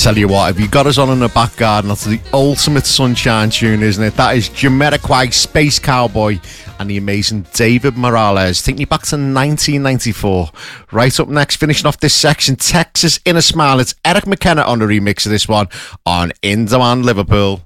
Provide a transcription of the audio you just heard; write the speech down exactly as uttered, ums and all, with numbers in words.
Tell you what, if you got us on in the back garden, that's the ultimate sunshine tune, isn't it? That is Jamiroquai, Space Cowboy, and the amazing David Morales. Taking you back to nineteen ninety-four. Right up next, finishing off this section, Texas in a Smile. It's Eric McKenna on the remix of this one on In Demand Liverpool.